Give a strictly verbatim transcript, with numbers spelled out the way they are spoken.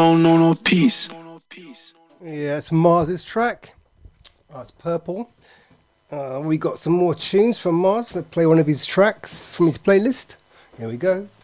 don't know no peace. Yeah, it's Mars's track. Oh, it's Purple. Uh, we got some more tunes from Mars. Let's play one of his tracks from his playlist. Here we go.